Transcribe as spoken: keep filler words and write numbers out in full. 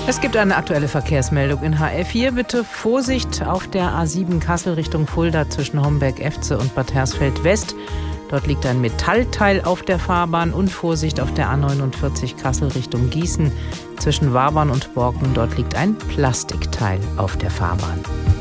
Es gibt eine aktuelle Verkehrsmeldung in H R vier. Bitte Vorsicht auf der A sieben Kassel Richtung Fulda zwischen Homberg-Efze und Bad Hersfeld West. Dort liegt ein Metallteil auf der Fahrbahn. Und Vorsicht auf der A neunundvierzig Kassel Richtung Gießen zwischen Wabern und Borken. Dort liegt ein Plastikteil auf der Fahrbahn.